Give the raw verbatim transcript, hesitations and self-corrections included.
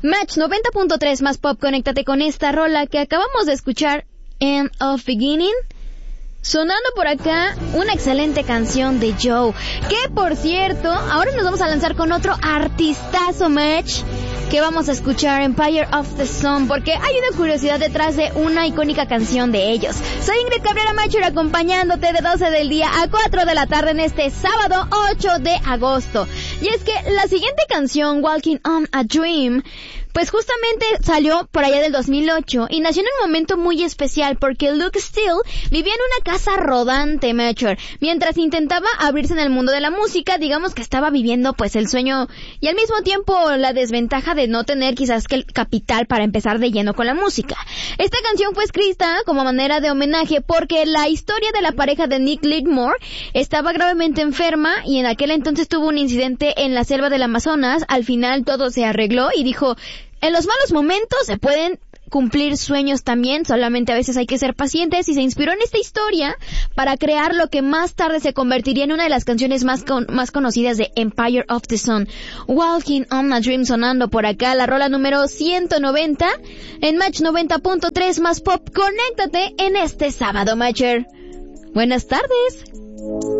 Match noventa punto tres más pop, conéctate con esta rola que acabamos de escuchar, End of Beginning. Sonando por acá, una excelente canción de Joe, que por cierto, ahora nos vamos a lanzar con otro artistazo, Match, que vamos a escuchar, Empire of the Sun, porque hay una curiosidad detrás de una icónica canción de ellos. Soy Ingrid Cabrera Macher, acompañándote de doce del día a cuatro de la tarde en este sábado ocho de agosto. Y es que la siguiente canción, Walking on a Dream, pues justamente salió por allá del dos mil ocho y nació en un momento muy especial porque Luke Steele vivía en una casa rodante, Macher, mientras intentaba abrirse en el mundo de la música. Digamos que estaba viviendo pues el sueño y al mismo tiempo la desventaja de no tener quizás que el capital para empezar de lleno con la música. Esta canción fue escrita como manera de homenaje porque la historia de la pareja de Nick Littmore estaba gravemente enferma y en aquel entonces tuvo un incidente en la selva del Amazonas. Al final todo se arregló y dijo: en los malos momentos se pueden cumplir sueños también, solamente a veces hay que ser pacientes, y se inspiró en esta historia para crear lo que más tarde se convertiría en una de las canciones más con, más conocidas de Empire of the Sun. Walking on a Dream sonando por acá, la rola número ciento noventa en Match noventa punto tres más pop. Conéctate en este sábado, Matcher. Buenas tardes.